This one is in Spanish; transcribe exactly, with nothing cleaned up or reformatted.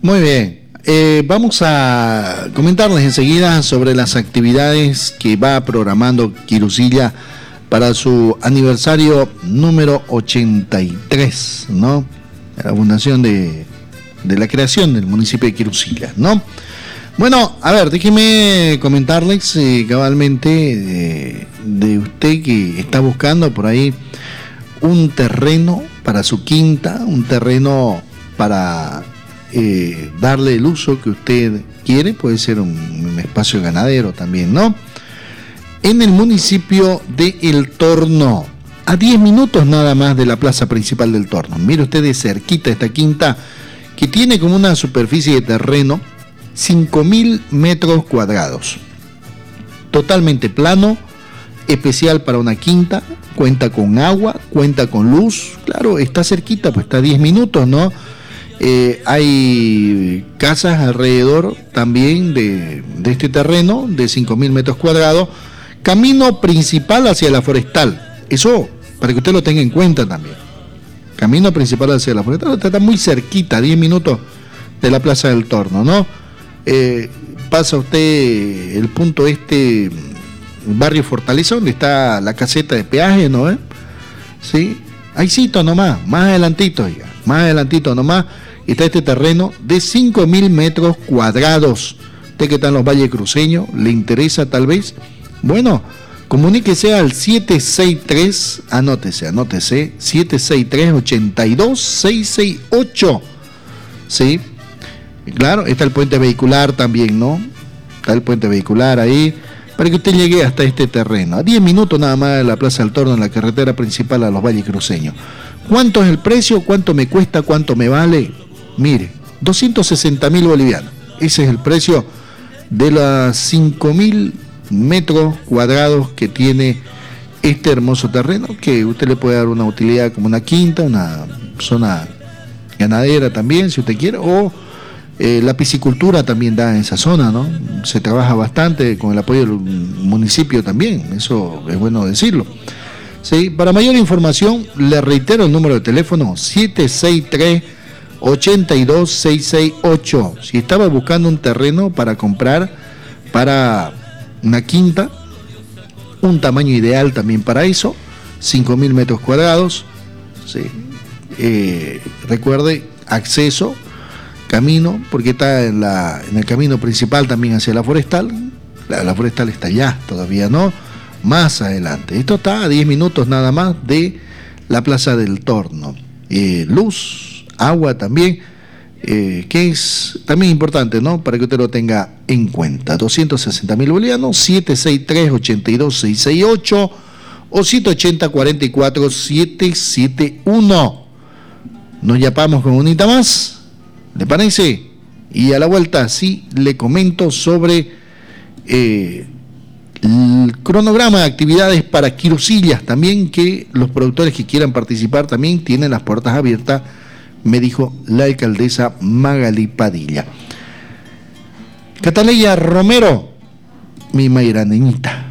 Muy bien. Eh, vamos a comentarles enseguida sobre las actividades que va programando Quirusilla para su aniversario número ochenta y tres, ¿no? La fundación de, de la creación del municipio de Quirusilla, ¿no? Bueno, a ver, déjeme comentarles eh, cabalmente de, de usted que está buscando por ahí un terreno para su quinta, un terreno para eh, darle el uso que usted quiere, puede ser un, un espacio ganadero también, ¿no? En el municipio de El Torno, a diez minutos nada más de la plaza principal del Torno. Mire usted de cerquita esta quinta que tiene como una superficie de terreno cinco mil metros cuadrados, totalmente plano, especial para una quinta, cuenta con agua, cuenta con luz, claro, está cerquita, pues está a diez minutos, ¿no? Eh, hay casas alrededor también de, de este terreno de cinco mil metros cuadrados, camino principal hacia la forestal, eso para que usted lo tenga en cuenta también, camino principal hacia la forestal, está muy cerquita, diez minutos de la plaza del Torno, ¿no? Eh, pasa usted el punto este, barrio Fortaleza, donde está la caseta de peaje, ¿no? ¿Eh? Sí, ahí cito nomás, más adelantito ya, más adelantito nomás, está este terreno de cinco mil metros cuadrados. Usted que está en los Valles Cruceños, ¿le interesa tal vez? Bueno, comuníquese al siete seis tres, anótese, anótese, siete seis tres, ocho dos seis seis ocho, ¿sí? Claro, está el puente vehicular también, ¿no? Está el puente vehicular ahí, para que usted llegue hasta este terreno. A diez minutos nada más de la Plaza del Torno, en la carretera principal a los Valles Cruceños. ¿Cuánto es el precio? ¿Cuánto me cuesta? ¿Cuánto me vale? Mire, doscientos sesenta mil bolivianos. Ese es el precio de los cinco mil metros cuadrados que tiene este hermoso terreno, que usted le puede dar una utilidad como una quinta, una zona ganadera también, si usted quiere, o Eh, la piscicultura también da en esa zona, ¿no? Se trabaja bastante con el apoyo del municipio también, eso es bueno decirlo. ¿Sí? Para mayor información, le reitero el número de teléfono siete seis tres, ocho dos seis seis ocho. Si estaba buscando un terreno para comprar para una quinta, un tamaño ideal también para eso, cinco mil metros cuadrados, ¿sí? Eh, recuerde, acceso, camino, porque está en, la, en el camino principal también hacia la forestal. La, la forestal está allá, todavía no, más adelante. Esto está a diez minutos nada más de la Plaza del Torno. Eh, luz, agua también, eh, que es también importante, ¿no? Para que usted lo tenga en cuenta. doscientos sesenta mil bolivianos, siete seis tres, ocho dos seis seis ocho o siete ocho cero, cuatro cuatro siete siete uno. Nos llamamos con unita más. ¿Le parece? Y a la vuelta sí le comento sobre eh, el cronograma de actividades para Quirusillas también, que los productores que quieran participar también tienen las puertas abiertas, me dijo la alcaldesa Magali Padilla. Cataleya Romero, mi Mayra Niñita.